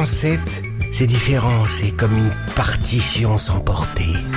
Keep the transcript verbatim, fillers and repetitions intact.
sept, c'est différent, c'est comme une partition sans portée.